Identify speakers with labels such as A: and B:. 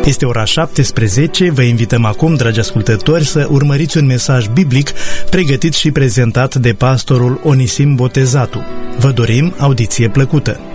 A: Este ora 17, vă invităm acum, dragi ascultători, să urmăriți un mesaj biblic pregătit și prezentat de pastorul Onisim Botezatu. Vă dorim audiție plăcută!